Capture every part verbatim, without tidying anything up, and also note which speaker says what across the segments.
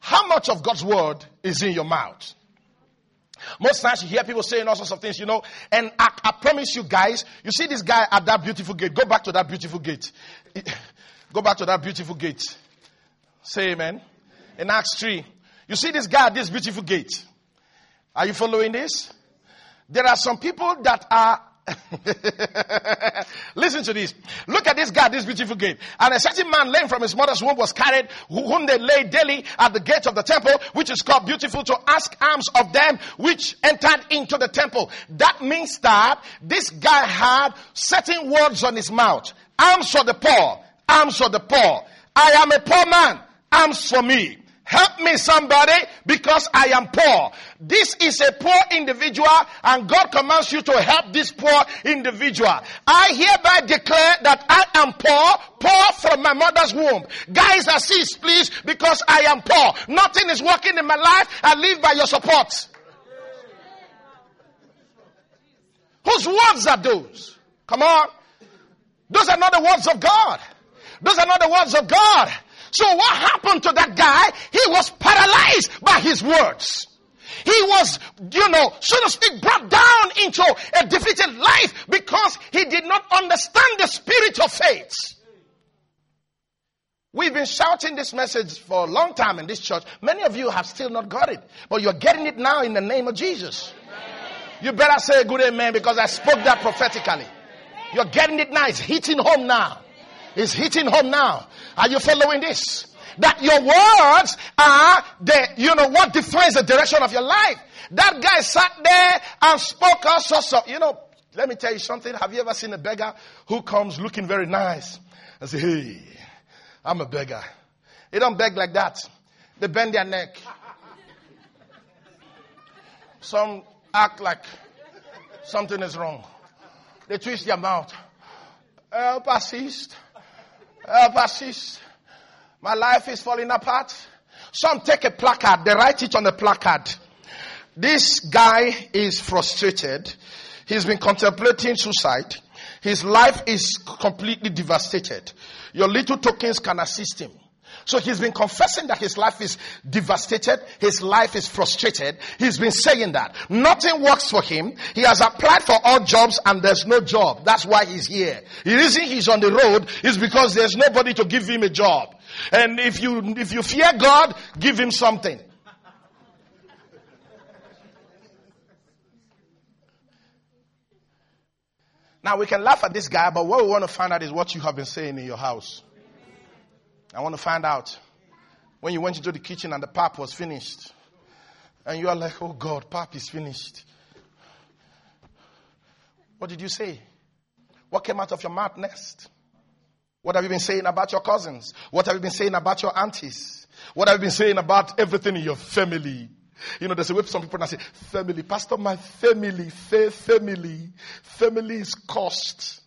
Speaker 1: How much of God's word is in your mouth? Most times you hear people saying all sorts of things, you know, and I, I promise you guys, you see this guy at that beautiful gate. Go back to that beautiful gate. Go back to that beautiful gate. Say amen. In Acts three, you see this guy at this beautiful gate. Are you following this? There are some people that are listen to this. Look at this guy, this beautiful gate. And a certain man lame from his mother's womb was carried, whom they laid daily at the gate of the temple, which is called Beautiful, to ask alms of them which entered into the temple. That means that this guy had certain words on his mouth. Alms for the poor. Alms for the poor. I am a poor man. Alms for me. Help me, somebody, because I am poor. This is a poor individual, and God commands you to help this poor individual. I hereby declare that I am poor, poor from my mother's womb. Guys, assist, please, because I am poor. Nothing is working in my life. I live by your support. Whose words are those? Come on. Those are not the words of God. Those are not the words of God. So what happened to that guy? He was paralyzed by his words. He was, you know, so to speak, brought down into a defeated life because he did not understand the spirit of faith. We've been shouting this message for a long time in this church. Many of you have still not got it, but you're getting it now in the name of Jesus. You better say a good amen, because I spoke that prophetically. You're getting it now. It's hitting home now. It's hitting home now. Are you following this? That your words are the, you know, what defines the direction of your life. That guy sat there and spoke all sorts of, you know, let me tell you something. Have you ever seen a beggar who comes looking very nice and say, hey, I'm a beggar? They don't beg like that. They bend their neck. Some act like something is wrong. They twist their mouth. Help, assist. Help, assist. My life is falling apart. Some take a placard. They write it on the placard. This guy is frustrated. He's been contemplating suicide. His life is completely devastated. Your little tokens can assist him. So he's been confessing that his life is devastated. His life is frustrated. He's been saying that. Nothing works for him. He has applied for all jobs and there's no job. That's why he's here. The reason he's on the road is because there's nobody to give him a job. And if you, if you fear God, give him something. Now we can laugh at this guy, but what we want to find out is what you have been saying in your house. I want to find out when you went into the kitchen and the pap was finished. And you are like, oh God, pap is finished. What did you say? What came out of your mouth next? What have you been saying about your cousins? What have you been saying about your aunties? What have you been saying about everything in your family? You know, there's a way some people now say, family. Pastor, my family, fa- family, family is cursed.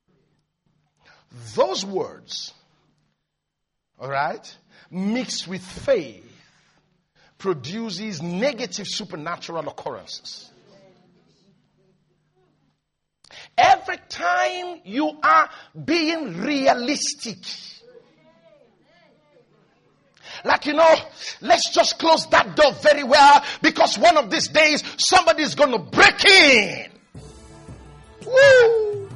Speaker 1: Those words, all right, mixed with faith, produces negative supernatural occurrences. Every time you are being realistic, like, you know, let's just close that door very well, because one of these days somebody is going to break in. Woo!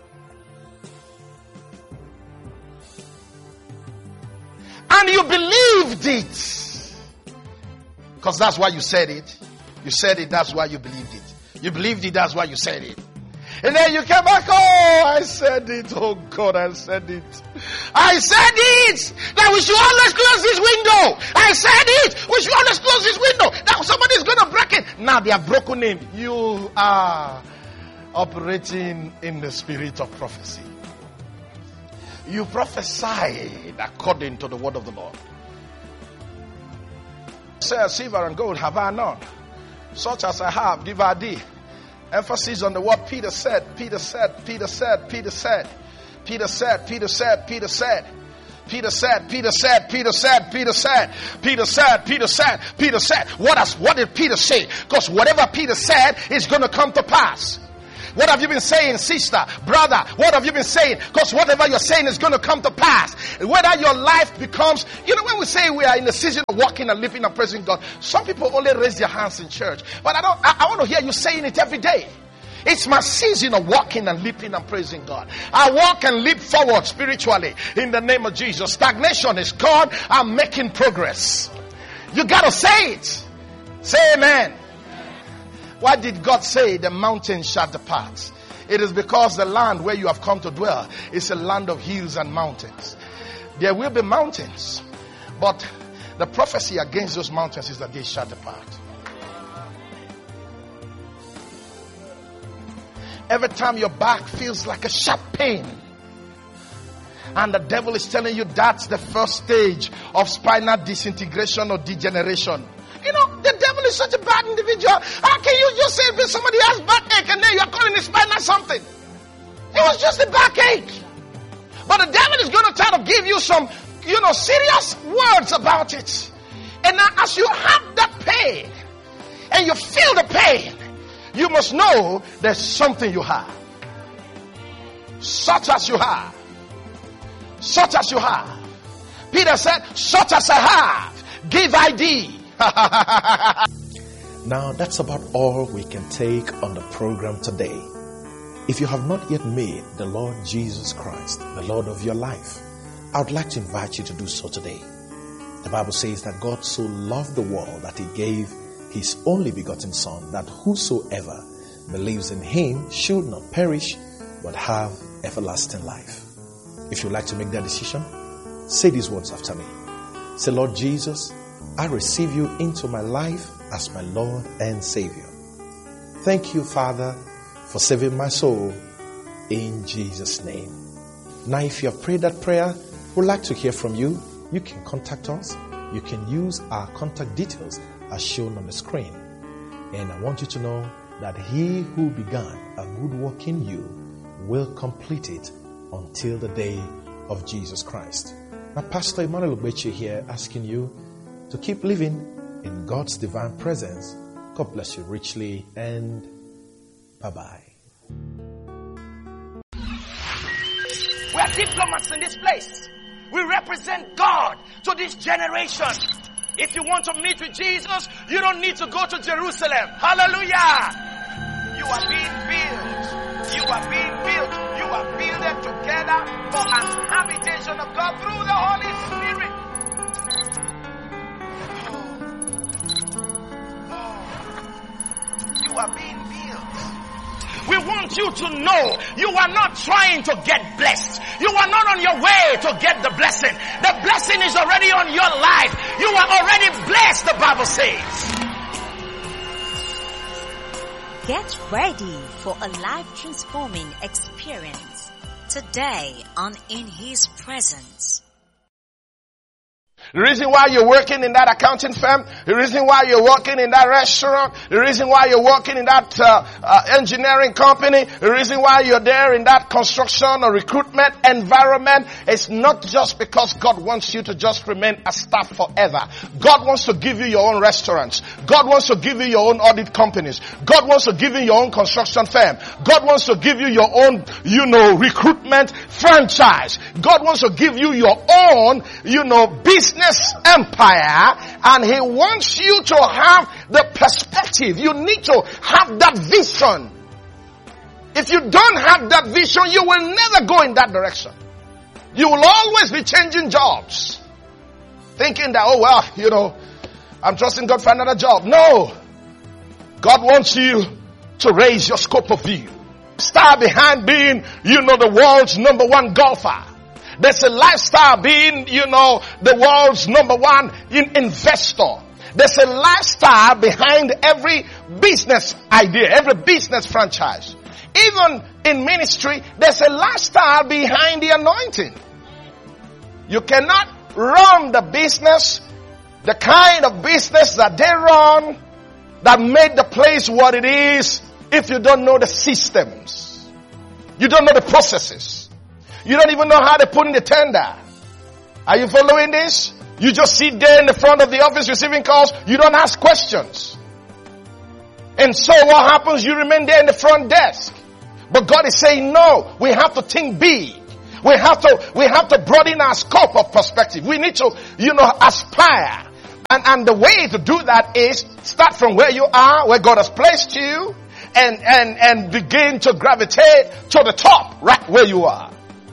Speaker 1: And you believed it. Because that's why you said it. You said it, that's why you believed it. You believed it, that's why you said it. And then you came back, oh, I said it. Oh, God, I said it. I said it. That we should always close this window. I said it. We should always close this window. Now somebody is going to break it. Now they have broken in. You are operating in the spirit of prophecy. You prophesied according to the word of the Lord. Say, silver and gold have I none. Such as I have, give I thee. Emphasis on the word Peter said, Peter said, Peter said, Peter said, Peter said, Peter said, Peter said, Peter said, Peter said, Peter said, Peter said, Peter said, Peter said, Peter said. What has, what did Peter say? Because whatever Peter said is going to come to pass. What have you been saying, sister, brother? What have you been saying? Because whatever you're saying is going to come to pass. Whether your life becomes, you know, when we say we are in the season of walking and living and praising God, some people only raise their hands in church. But I don't, I, I want to hear you saying it every day. It's my season of walking and leaping and praising God. I walk and leap forward spiritually in the name of Jesus. Stagnation is gone. I'm making progress. You got to say it. Say amen. Why did God say the mountains shall depart? It is because the land where you have come to dwell is a land of hills and mountains. There will be mountains, but the prophecy against those mountains is that they shall depart. Every time your back feels like a sharp pain, and the devil is telling you that's the first stage of spinal disintegration or degeneration. You know, the devil is such a bad individual. How can you just say that somebody has backache and then you are calling it spinal something? It was just a backache. But the devil is going to try to give you some, you know, serious words about it. And now as you have that pain and you feel the pain, you must know there's something you have. Such as you have. Such as you have. Peter said, such as I have, give I thee.
Speaker 2: Now that's about all we can take on the program today. If you have not yet made the Lord Jesus Christ the Lord of your life, I would like to invite you to do so today. The Bible says that God so loved the world that he gave his only begotten Son, that whosoever believes in him should not perish but have everlasting life. If you'd like to make that decision, say these words after me. Say, Lord Jesus, I receive you into my life as my Lord and Savior. Thank you, Father, for saving my soul in Jesus' name. Now, if you have prayed that prayer, we'd like to hear from you. You can contact us. You can use our contact details as shown on the screen. And I want you to know that he who began a good work in you will complete it until the day of Jesus Christ. Now, Pastor Emmanuel Ogbeche here asking you to keep living in God's divine presence. God bless you richly, and bye-bye.
Speaker 1: We are diplomats in this place. We represent God to this generation. If you want to meet with Jesus, you don't need to go to Jerusalem. Hallelujah. You are being built. You are being built. You are builded together for an habitation of God through the Holy Spirit. Oh. Oh. You are being built. We want you to know you are not trying to get blessed. You are not on your way to get the blessing. The blessing is already on your life. You are already blessed, the Bible says.
Speaker 3: Get ready for a life-transforming experience today on In His Presence.
Speaker 1: The reason why you're working in that accounting firm, the reason why you're working in that restaurant, the reason why you're working in that uh, uh, engineering company, the reason why you're there in that construction or recruitment environment is not just because God wants you to just remain a staff forever. God wants to give you your own restaurants. God wants to give you your own audit companies. God wants to give you your own construction firm. God wants to give you your own, you know, recruitment franchise. God wants to give you your own, you know, business empire, and he wants you to have the perspective. You need to have that vision. If you don't have that vision, you will never go in that direction. You will always be changing jobs, thinking that, oh well, you know, I'm trusting God for another job. No. God wants you to raise your scope of view. Star behind being, you know, the world's number one golfer. There's a lifestyle being, you know, the world's number one in investor. There's a lifestyle behind every business idea, every business franchise. Even in ministry, there's a lifestyle behind the anointing. You cannot run the business, the kind of business that they run, that made the place what it is, if you don't know the systems. You don't know the processes. You don't even know how they put in the tender. Are you following this? You just sit there in the front of the office receiving calls. You don't ask questions. And so what happens? You remain there in the front desk. But God is saying, no, we have to think big. We have to, we have to broaden our scope of perspective. We need to, you know, aspire. And, and the way to do that is start from where you are, where God has placed you, and, and, and begin to gravitate to the top, right where you are.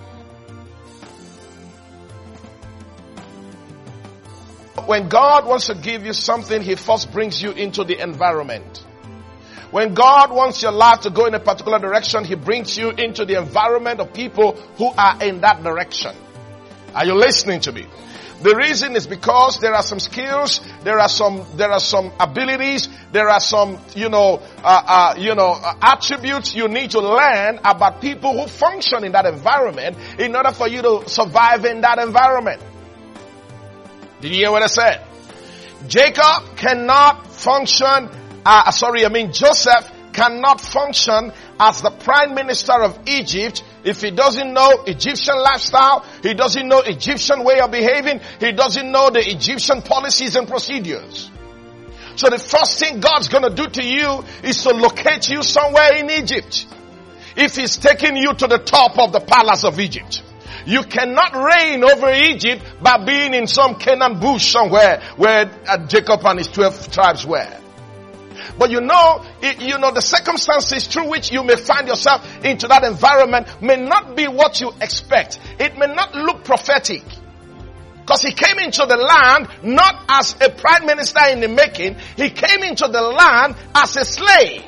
Speaker 1: When God wants to give you something, He first brings you into the environment. When God wants your life to go in a particular direction, He brings you into the environment of people who are in that direction. Are you listening to me? The reason is because there are some skills, there are some, there are some abilities, there are some, you know, uh, uh, you know, uh, attributes you need to learn about people who function in that environment in order for you to survive in that environment. Did you hear what I said? Jacob cannot function, uh, sorry, I mean Joseph cannot function as the prime minister of Egypt if he doesn't know Egyptian lifestyle, he doesn't know Egyptian way of behaving, he doesn't know the Egyptian policies and procedures. So the first thing God's going to do to you is to locate you somewhere in Egypt. If He's taking you to the top of the palace of Egypt. You cannot reign over Egypt by being in some Canaan bush somewhere where uh, Jacob and his twelve tribes were. But you know, it, you know, the circumstances through which you may find yourself into that environment may not be what you expect. It may not look prophetic. Because he came into the land not as a prime minister in the making. He came into the land as a slave.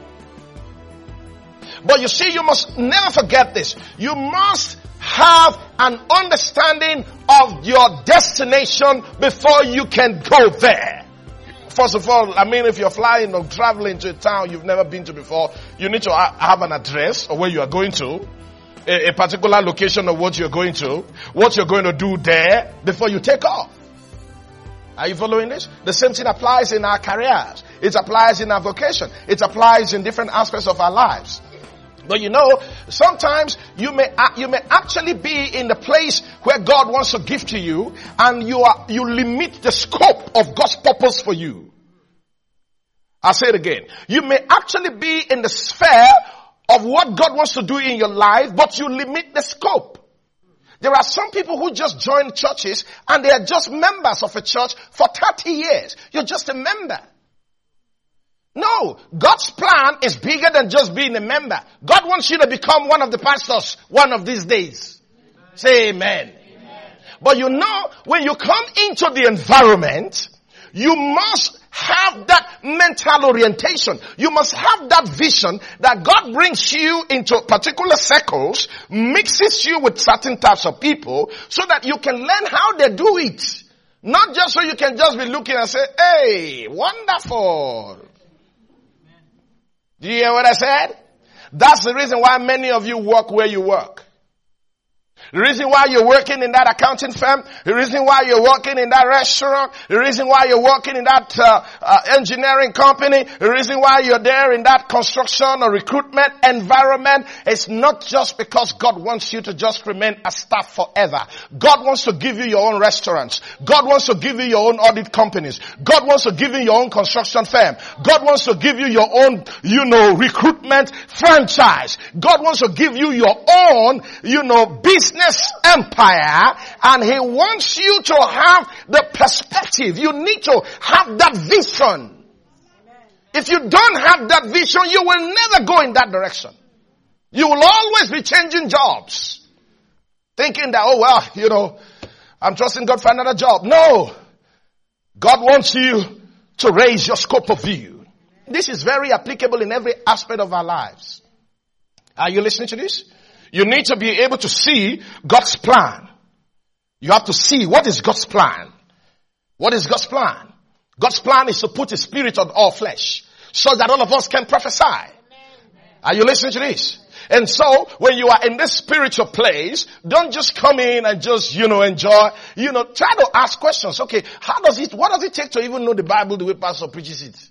Speaker 1: But you see, you must never forget this. You must have an understanding of your destination before you can go there. First of all, I mean, if you're flying or traveling to a town you've never been to before, you need to have an address of where you are going to, a, a particular location of what you're going to, what you're going to do there before you take off. Are you following this? The same thing applies in our careers. It applies in our vocation. It applies in different aspects of our lives. But you know, sometimes you may you may actually be in the place where God wants to give to you, and you are you limit the scope of God's purpose for you. I'll say it again. You may actually be in the sphere of what God wants to do in your life, but you limit the scope. There are some people who just join churches and they are just members of a church for thirty years. You're just a member. No, God's plan is bigger than just being a member. God wants you to become one of the pastors one of these days. Amen. Say amen. Amen. But you know, when you come into the environment, you must have that mental orientation. You must have that vision that God brings you into particular circles, mixes you with certain types of people so that you can learn how they do it. Not just so you can just be looking and say, hey, wonderful. Do you hear what I said? That's the reason why many of you work where you work. The reason why you're working in that accounting firm, the reason why you're working in that restaurant, the reason why you're working in that uh, uh, engineering company, the reason why you're there in that construction or recruitment environment is not just because God wants you to just remain a staff forever. God wants to give you your own restaurants. God wants to give you your own audit companies. God wants to give you your own construction firm. God wants to give you your own, you know, recruitment franchise. God wants to give you your own, you know, business empire, and He wants you to have the perspective. You need to have that vision. If you don't have that vision, you will never go in that direction. You will always be changing jobs, thinking that, oh well, you know, I'm trusting God for another job. No. God wants you to raise your scope of view. This is very applicable in every aspect of our lives. Are you listening to this? You need to be able to see God's plan. You have to see what is God's plan. What is God's plan? God's plan is to put His Spirit on all flesh so that all of us can prophesy. Are you listening to this? And so, when you are in this spiritual place, don't just come in and just, you know, enjoy. You know, try to ask questions. Okay, how does it, what does it take to even know the Bible the way Pastor preaches it?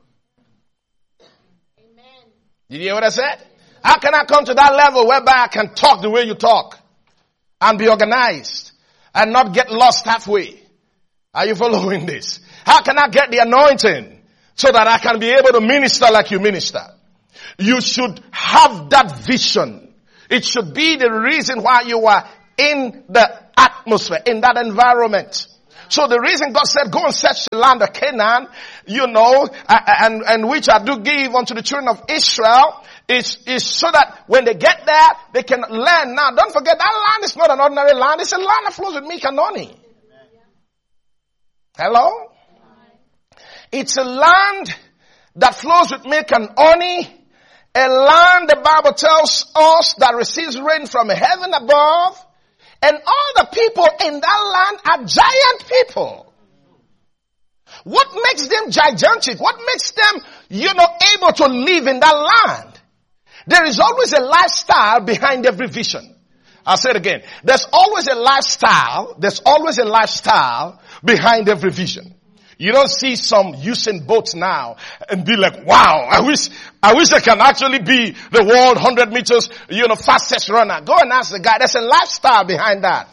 Speaker 1: Amen. Did you hear what I said? How can I come to that level whereby I can talk the way you talk and be organized and not get lost halfway? Are you following this? How can I get the anointing so that I can be able to minister like you minister? You should have that vision. It should be the reason why you are in the atmosphere, in that environment. So the reason God said, go and search the land of Canaan, you know, and, and which I do give unto the children of Israel, is, is so that when they get there, they can learn. Now, don't forget, that land is not an ordinary land. It's a land that flows with milk and honey. Hello? It's a land that flows with milk and honey. A land, the Bible tells us, that receives rain from heaven above. And all the people in that land are giant people. What makes them gigantic? What makes them, you know, able to live in that land? There is always a lifestyle behind every vision. I'll say it again. There's always a lifestyle. There's always a lifestyle behind every vision. You don't see some using boats now and be like, wow, I wish, I wish I can actually be the world one hundred meters, you know, fastest runner. Go and ask the guy. There's a lifestyle behind that.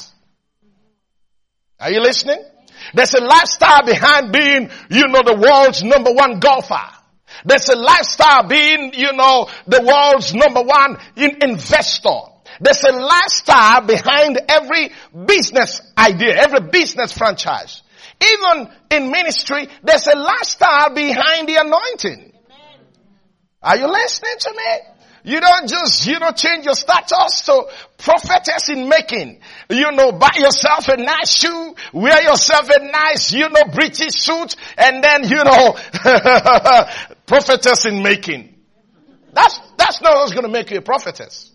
Speaker 1: Are you listening? There's a lifestyle behind being, you know, the world's number one golfer. There's a lifestyle being, you know, the world's number one in investor. There's a lifestyle behind every business idea, every business franchise. Even in ministry, there's a lifestyle behind the anointing. Are you listening to me? You don't just, you know, change your status to prophetess in making. You know, buy yourself a nice shoe, wear yourself a nice, you know, British suit, and then, you know, prophetess in making. That's, that's not what's going to make you a prophetess.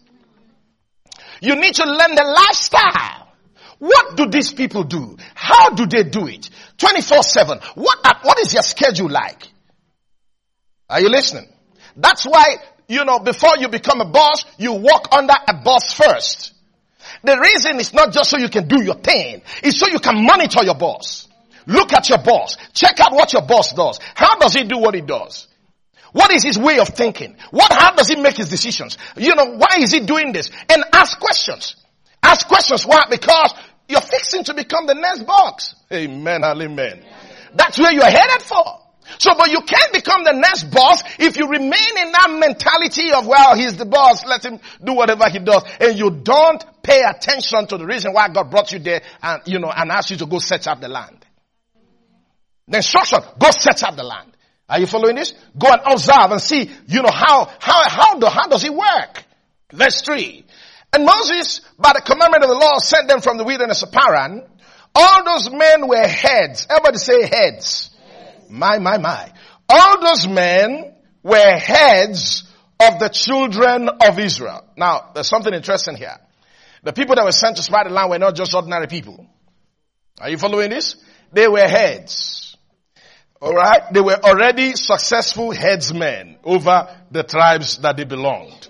Speaker 1: You need to learn the lifestyle. What do these people do? How do they do it? twenty-four seven. What, what is your schedule like? Are you listening? That's why, you know, before you become a boss, you work under a boss first. The reason is not just so you can do your thing. It's so you can monitor your boss. Look at your boss. Check out what your boss does. How does he do what he does? What is his way of thinking? What, how does he make his decisions? You know, why is he doing this? And ask questions. Ask questions. Why? Because you're fixing to become the next boss. Amen, amen. That's where you're headed for. So, but you can't become the next boss if you remain in that mentality of, well, he's the boss, let him do whatever he does. And you don't pay attention to the reason why God brought you there and, you know, and asked you to go search out the land. The instruction, go search out the land. Are you following this? Go and observe and see, you know, how, how, how, do, how does it work? Verse three. And Moses, by the commandment of the Lord, sent them from the wilderness of Paran. All those men were heads. Everybody say heads. Yes. My, my, my. All those men were heads of the children of Israel. Now, there's something interesting here. The people that were sent to spy the land were not just ordinary people. Are you following this? They were heads. Alright? They were already successful headsmen over the tribes that they belonged.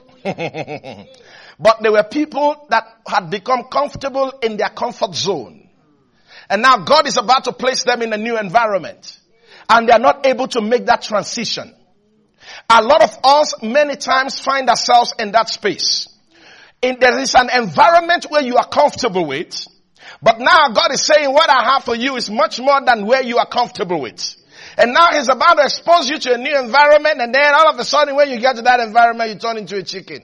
Speaker 1: But there were people that had become comfortable in their comfort zone. And now God is about to place them in a new environment. And they are not able to make that transition. A lot of us many times find ourselves in that space. In, there is an environment where you are comfortable with. But now God is saying what I have for you is much more than where you are comfortable with. And now He's about to expose you to a new environment. And then all of a sudden when you get to that environment, you turn into a chicken.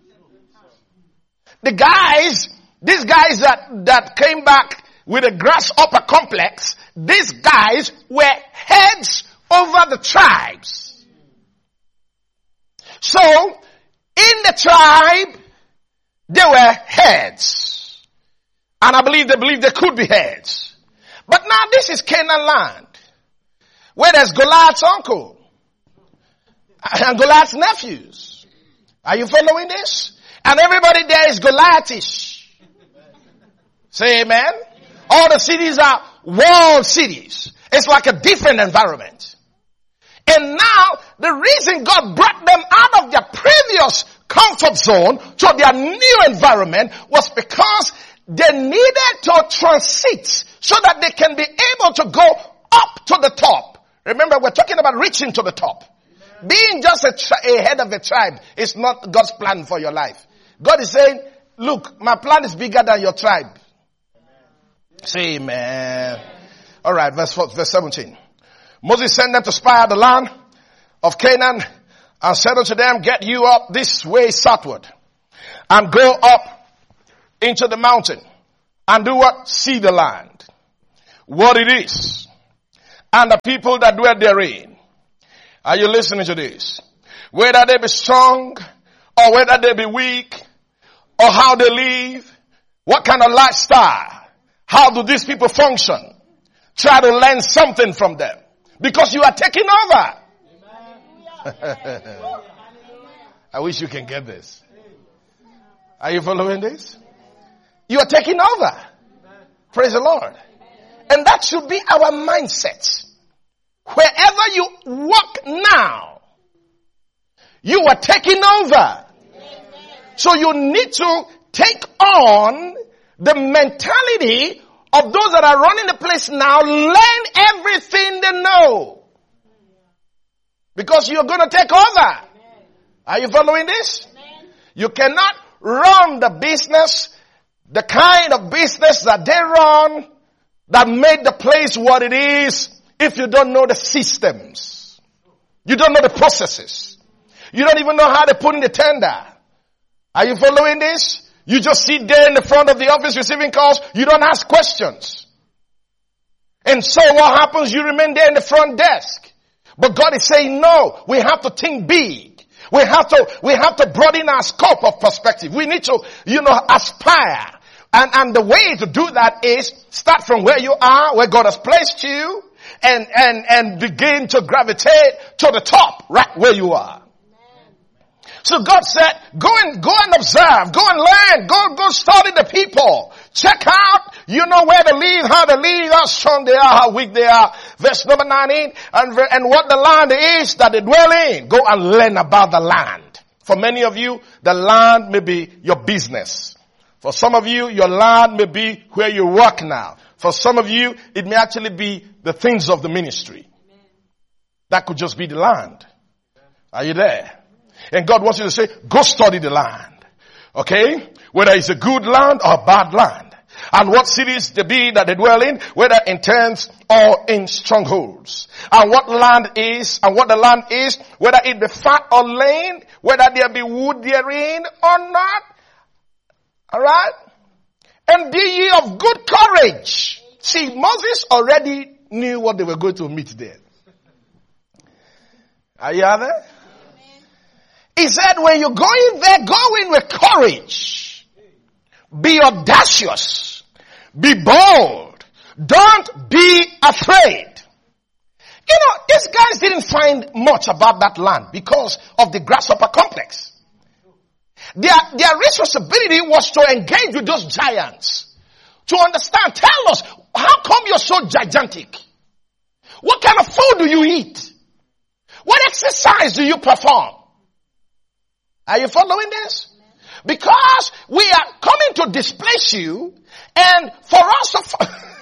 Speaker 1: The guys, these guys that, that came back with a grasshopper complex, these guys were heads over the tribes. So, in the tribe, they were heads. And I believe they believed they could be heads. But now this is Canaan land, where there's Goliath's uncle and Goliath's nephews. Are you following this? And everybody there is Goliathish. Say amen. All the cities are walled cities. It's like a different environment. And now, the reason God brought them out of their previous comfort zone to their new environment was because they needed to transit so that they can be able to go up to the top. Remember, we're talking about reaching to the top. Being just a, tri- a head of a tribe is not God's plan for your life. God is saying, look, my plan is bigger than your tribe. Say amen. All right, verse four, verse seventeen. Moses sent them to spy out the land of Canaan, and said unto them, get you up this way southward, and go up into the mountain, and do what? See the land, what it is, and the people that dwell therein. Are you listening to this? Whether they be strong, or whether they be weak, or how they live, what kind of lifestyle, how do these people function? Try to learn something from them, because you are taking over. I wish you can get this. Are you following this? You are taking over. Praise the Lord. And that should be our mindset. Wherever you walk now, you are taking over. So you need to take on the mentality of those that are running the place now. Learn everything they know. Because you're going to take over. Are you following this? You cannot run the business, the kind of business that they run, that made the place what it is, if you don't know the systems. You don't know the processes. You don't even know how they put in the tender. Are you following this? You just sit there in the front of the office receiving calls. You don't ask questions. And so what happens? You remain there in the front desk. But God is saying, no, we have to think big. We have to, we have to broaden our scope of perspective. We need to, you know, aspire. And, and the way to do that is start from where you are, where God has placed you, and, and, and begin to gravitate to the top, right where you are. So God said, go and, go and observe, go and learn, go, go study the people. Check out, you know, where they live, how they live, how strong they are, how weak they are. Verse number nineteen, and, and what the land is that they dwell in. Go and learn about the land. For many of you, the land may be your business. For some of you, your land may be where you work now. For some of you, it may actually be the things of the ministry. That could just be the land. Are you there? And God wants you to say, go study the land. Okay? Whether it's a good land or a bad land. And what cities they be that they dwell in, whether in tents or in strongholds. And what land is, and what the land is, whether it be fat or lean, whether there be wood therein or not. Alright? And be ye of good courage. See, Moses already knew what they were going to meet there. Are you there? He said, when you go in there, go in with courage. Be audacious. Be bold. Don't be afraid. You know, these guys didn't find much about that land because of the grasshopper complex. Their, their responsibility was to engage with those giants. To understand, tell us, how come you're so gigantic? What kind of food do you eat? What exercise do you perform? Are you following this? Because we are coming to displace you, and for us to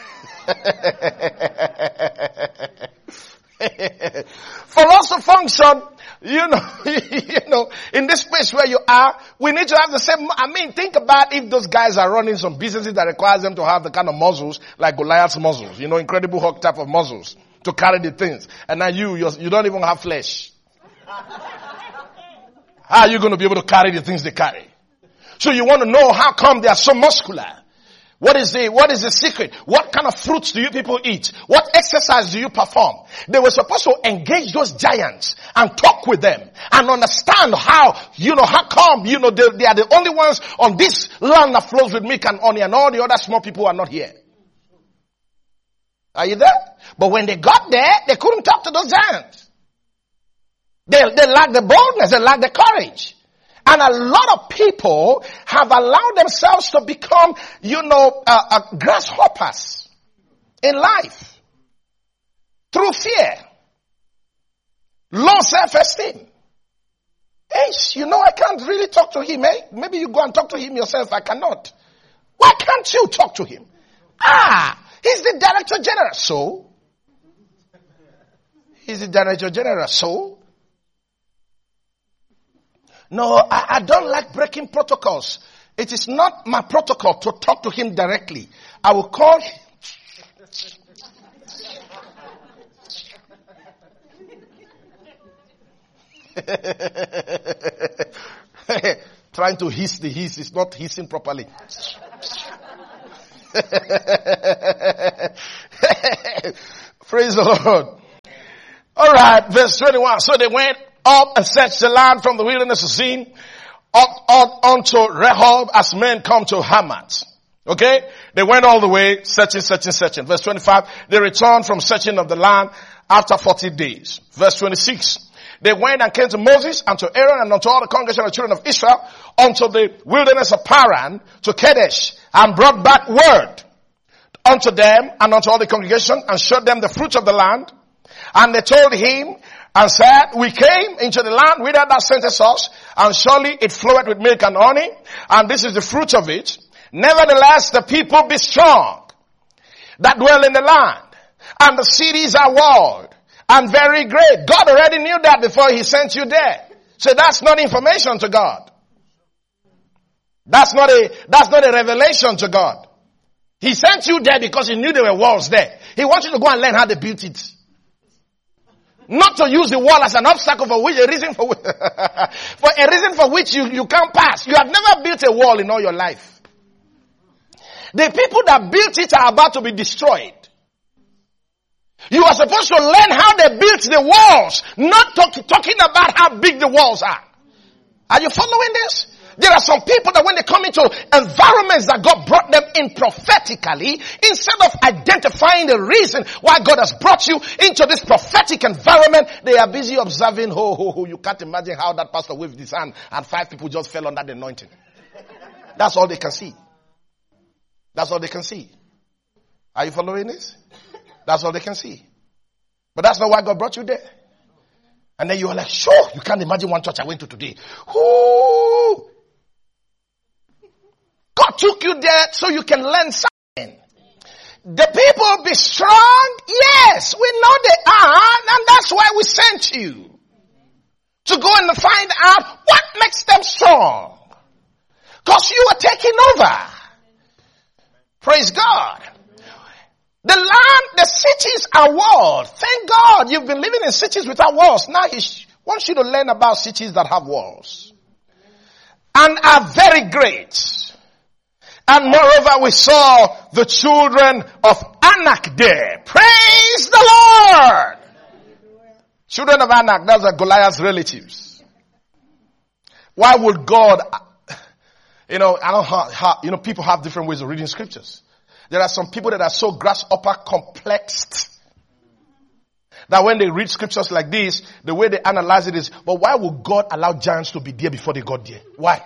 Speaker 1: for us to function, you know, you know, in this place where you are, we need to have the same. I mean, think about if those guys are running some businesses that requires them to have the kind of muscles like Goliath's muscles, you know, Incredible Hulk type of muscles to carry the things, and now you you're, you don't even have flesh. How are you going to be able to carry the things they carry? So you want to know how come they are so muscular. What is the, what is the secret? What kind of fruits do you people eat? What exercise do you perform? They were supposed to engage those giants and talk with them and understand how, you know, how come, you know, they, they are the only ones on this land that flows with milk and honey, and all the other small people are not here. Are you there? But when they got there, they couldn't talk to those giants. They, they lack the boldness, they lack the courage. And a lot of people have allowed themselves to become, you know, uh, uh, grasshoppers in life. Through fear. Low self-esteem. Hey, you know, I can't really talk to him, eh? Maybe you go and talk to him yourself. I cannot. Why can't you talk to him? Ah, he's the director general. So? He's the director general. So? No, I, I don't like breaking protocols. It is not my protocol to talk to him directly. I will call him. Trying to hiss the hiss is not hissing properly. Praise the Lord. All right, verse twenty-one. So they went up and searched the land from the wilderness of Zin up, up unto Rehob as men come to Hamath. Okay? They went all the way, searching, searching, searching. Verse twenty-five. They returned from searching of the land after forty days. Verse twenty-six. They went and came to Moses and to Aaron and unto all the congregation of the children of Israel unto the wilderness of Paran to Kadesh and brought back word unto them and unto all the congregation and showed them the fruit of the land. And they told him and said, we came into the land whither thou sentest us, and surely it floweth with milk and honey, and this is the fruit of it. Nevertheless, the people be strong that dwell in the land, and the cities are walled and very great. God already knew that before he sent you there. So that's not information to God. That's not a, that's not a revelation to God. He sent you there because he knew there were walls there. He wants you to go and learn how they built it. Not to use the wall as an obstacle for which a reason for which, for a reason for which you, you can't pass. You have never built a wall in all your life. The people that built it are about to be destroyed. You are supposed to learn how they built the walls, not talk, talking about how big the walls are. Are you following this? There are some people that when they come into environments that God brought them in prophetically, instead of identifying the reason why God has brought you into this prophetic environment, they are busy observing, ho, ho, ho. You can't imagine how that pastor waved his hand and five people just fell under the anointing. That's all they can see. That's all they can see. Are you following this? That's all they can see. But that's not why God brought you there. And then you are like, sure, you can't imagine one church I went to today. Ooh. God took you there so you can learn something. The people be strong? Yes, we know they are, and that's why we sent you. To go and find out what makes them strong. Because you are taking over. Praise God. The land, the cities are walled. Thank God you've been living in cities without walls. Now he wants you to learn about cities that have walls. And are very great. And moreover, we saw the children of Anak there. Praise the Lord! Children of Anak, those are Goliath's relatives. Why would God, you know, I don't know how, you know, people have different ways of reading scriptures. There are some people that are so grasshopper complexed that when they read scriptures like this, the way they analyze it is, but why would God allow giants to be there before they got there? Why?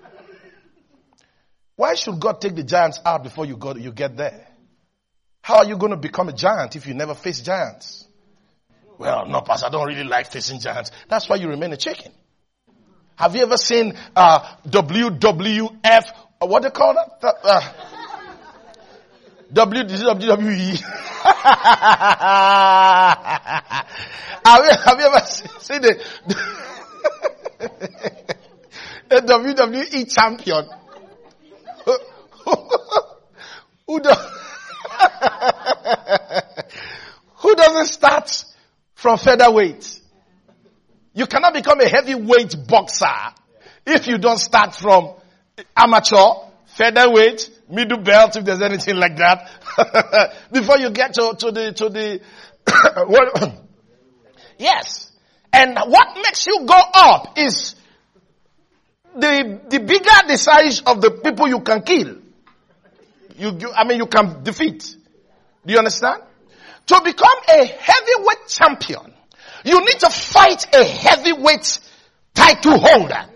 Speaker 1: Why should God take the giants out before you go, you get there? How are you going to become a giant if you never face giants? Well, no, Pastor, I don't really like facing giants. That's why you remain a chicken. Have you ever seen uh, W W F? Uh, what do they call that? Uh, W W E. have, you, have you ever seen the, the W W E champion? Who, do, who doesn't start from featherweight? You cannot become a heavyweight boxer if you don't start from amateur, featherweight, middle belt, if there's anything like that, before you get to, to the, to the, yes. And what makes you go up is the, the bigger the size of the people you can kill. You, you, I mean, you can defeat. Do you understand? To become a heavyweight champion, you need to fight a heavyweight title holder.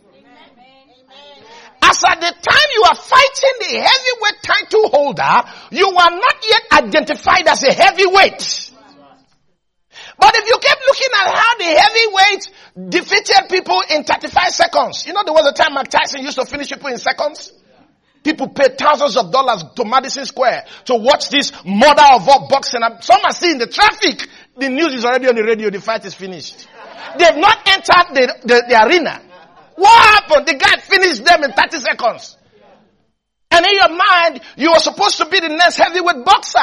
Speaker 1: As at the time you are fighting the heavyweight title holder, you are not yet identified as a heavyweight. But if you keep looking at how the heavyweight defeated people in thirty-five seconds, you know there was a time Mike Tyson used to finish people in seconds? People paid thousands of dollars to Madison Square to watch this mother of all boxing. Some are seeing the traffic. The news is already on the radio. The fight is finished. They've not entered the, the, the arena. What happened? The guy finished them in thirty seconds. And in your mind, you are supposed to be the next heavyweight boxer.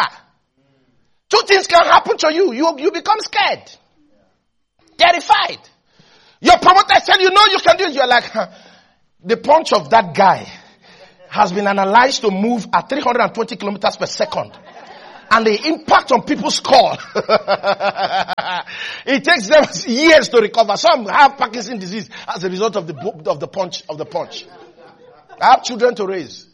Speaker 1: Two things can happen to you. You, you become scared. Terrified. Your promoter said, you know you can do it. You're like, huh. The punch of that guy has been analyzed to move at three hundred twenty kilometers per second. And the impact on people's skull, it takes them years to recover. Some have Parkinson's disease as a result of the of the punch of the punch. I have children to raise.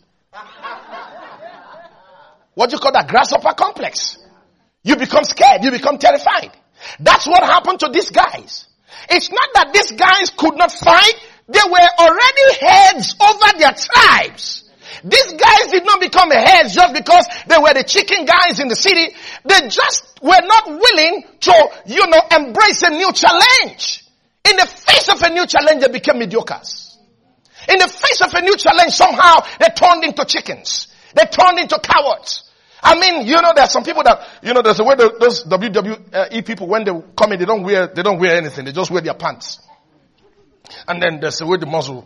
Speaker 1: What do you call that? Grasshopper complex. You become scared. You become terrified. That's what happened to these guys. It's not that these guys could not fight. They were already heads over their tribes. These guys did not become heads just because they were the chicken guys in the city. They just were not willing to, you know, embrace a new challenge. In the face of a new challenge, they became mediocres. In the face of a new challenge, somehow they turned into chickens. They turned into cowards. I mean, you know, there are some people that, you know, there's a way the, those W W E people, when they come in, they don't wear, they don't wear anything. They just wear their pants. And then there's a way the muzzle.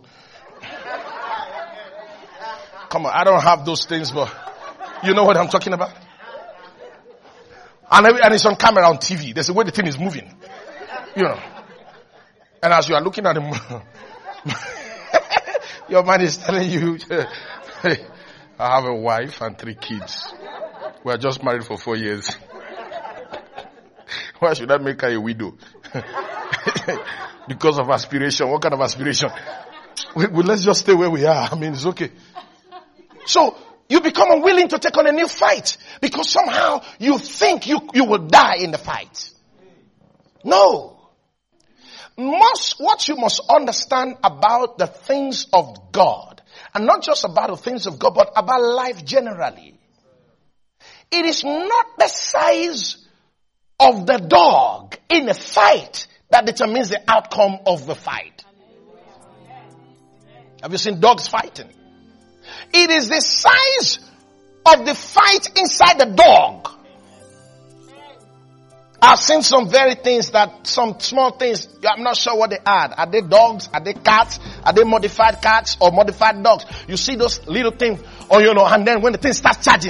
Speaker 1: Come on, I don't have those things, but you know what I'm talking about? And, and it's on camera, on T V. There's a way the thing is moving. You know. And as you are looking at him, your mind is telling you, hey, I have a wife and three kids. We are just married for four years. Why should I make her a widow? Because of aspiration. What kind of aspiration? Well, let's just stay where we are. I mean, it's okay. So, you become unwilling to take on a new fight because somehow you think you, you will die in the fight. No. Most, what you must understand about the things of God, and not just about the things of God, but about life generally. It is not the size of the dog in a fight that determines the outcome of the fight. Have you seen dogs fighting? It is the size of the fight inside the dog. I've seen some very things that, some small things, I'm not sure what they are. Are they dogs? Are they cats? Are they modified cats or modified dogs? You see those little things, or you know, and then when the thing starts charging,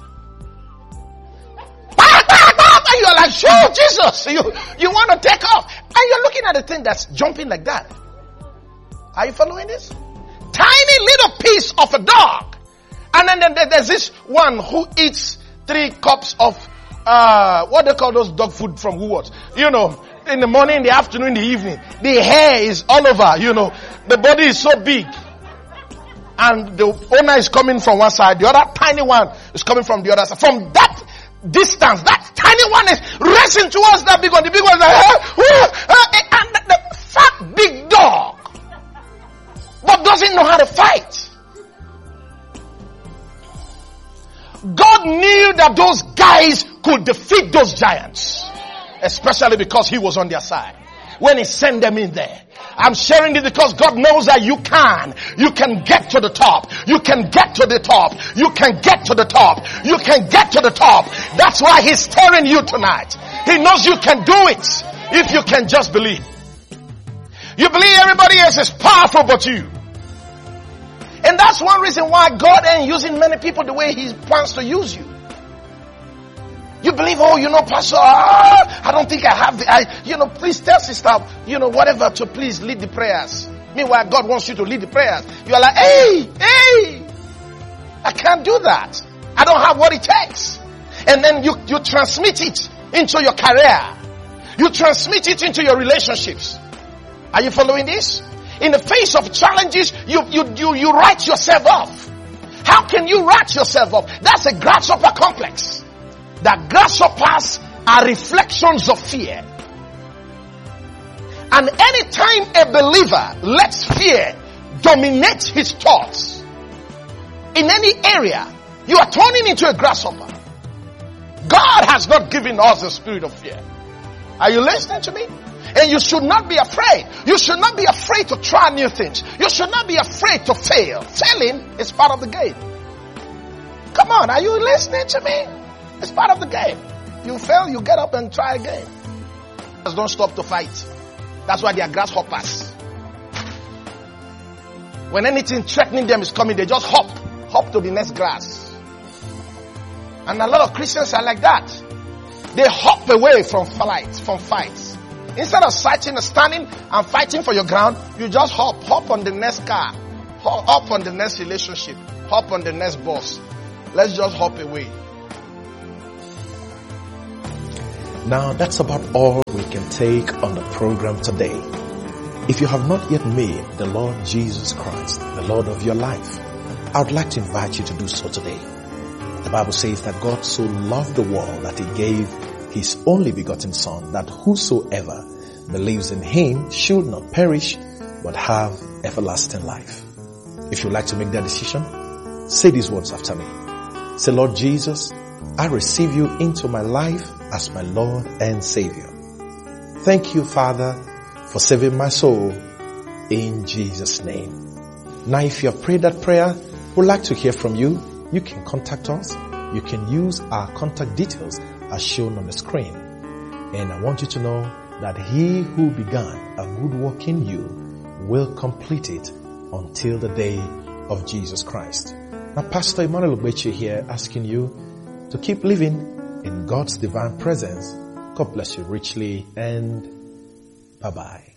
Speaker 1: and you're like, sure, Jesus, you, you want to take off. And you're looking at the thing that's jumping like that. Are you following this? Tiny little piece of a dog. And then, then there's this one who eats three cups of, uh, what they call those dog food from Woolworths. You know, in the morning, in the afternoon, in the evening. The hair is all over, you know. The body is so big. And the owner is coming from one side. The other tiny one is coming from the other side. From that distance, that tiny one is racing towards that big one. The big one is like, ah, ah, and the, the fat big dog, but doesn't know how to fight. God knew that those guys could defeat those giants, especially because he was on their side when he sent them in there. I'm sharing this because God knows that you can. You can get to the top. You can get to the top. You can get to the top. You can get to the top. That's why he's stirring you tonight. He knows you can do it if you can just believe. You believe everybody else is powerful but you. And that's one reason why God ain't using many people the way he plans to use you. You believe, oh, you know, Pastor, ah, I don't think I have the, I, you know, please tell sister, you know, whatever, to please lead the prayers. Meanwhile, God wants you to lead the prayers. You are like, hey, hey, I can't do that. I don't have what it takes. And then you, you transmit it into your career. You transmit it into your relationships. Are you following this? In the face of challenges, you, you, you, you write yourself off. How can you write yourself off? That's a grasshopper complex. That grasshoppers are reflections of fear. And anytime a believer lets fear dominate his thoughts in any area, you are turning into a grasshopper. God has not given us the spirit of fear. Are you listening to me? And you should not be afraid. You should not be afraid to try new things. You should not be afraid to fail. Failing is part of the game. Come on, are you listening to me? It's part of the game. You fail, you get up and try again. Don't stop to fight. That's why they are grasshoppers. When anything threatening them is coming, they just hop. Hop to the next grass. And a lot of Christians are like that. They hop away from fights, from fights. Instead of sitting and standing and fighting for your ground, you just hop. Hop on the next car. Hop, hop on the next relationship. Hop on the next boss. Let's just hop away.
Speaker 2: Now that's about all we can take on the program today. If you have not yet made the Lord Jesus Christ the Lord of your life, I would like to invite you to do so today. The Bible says that God so loved the world that he gave his only begotten Son, that whosoever believes in him should not perish but have everlasting life. If you would like to make that decision, say these words after me. Say, Lord Jesus, I receive you into my life as my Lord and Savior. Thank you, Father, for saving my soul in Jesus' name. Now, if you have prayed that prayer, we'd like to hear from you. You can contact us. You can use our contact details as shown on the screen. And I want you to know that he who began a good work in you will complete it until the day of Jesus Christ. Now, Pastor Emmanuel Ogbeche here asking you to keep living in God's divine presence. God bless you richly, and bye-bye.